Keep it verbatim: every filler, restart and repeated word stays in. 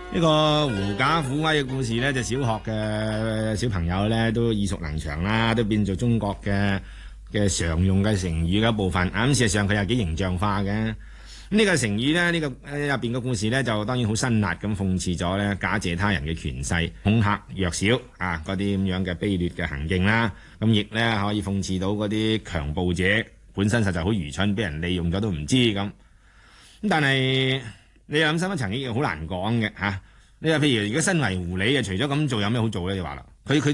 呢個狐假虎威嘅故事咧，就小學嘅小朋友咧都耳熟能詳啦，都變做中國嘅嘅常用嘅成語嘅一部分。啊，咁事實上佢又幾形象化嘅。咁呢個成語咧，呢、這個入邊嘅故事咧，就當然好辛辣咁諷刺咗咧假借他人嘅權勢，恐嚇弱小啊嗰啲咁樣嘅卑劣嘅行徑啦。咁亦咧可以諷刺到嗰啲強暴者本身實在好愚蠢，俾人利用咗都唔知咁。咁但係你諗深一層，亦好難講嘅嚇。你話譬如如果身為狐狸嘅，除咗咁做有咩好做咧？你話啦，佢佢。